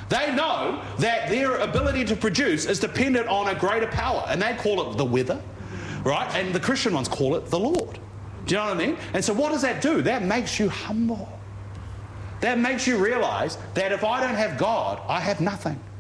They know that their ability to produce is dependent on a greater power, and they call it the weather, right? And the Christian ones call it the Lord. Do you know what I mean? And so what does that do? That makes you humble. That makes you realize that if I don't have God, I have nothing.